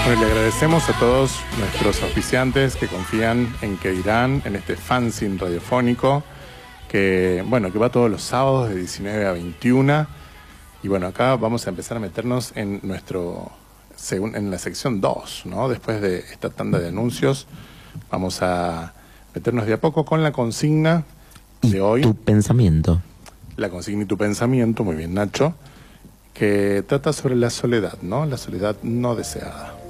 Bueno, le agradecemos a todos nuestros auspiciantes que confían en Que Dirán, en este fanzine radiofónico, que va todos los sábados de 19 a 21. Y bueno, acá vamos a empezar a meternos en en la sección 2, ¿no? Después de esta tanda de anuncios, vamos a meternos de a poco con la consigna de hoy. Tu pensamiento. La consigna y tu pensamiento, muy bien, Nacho, que trata sobre la soledad, ¿no? La soledad no deseada.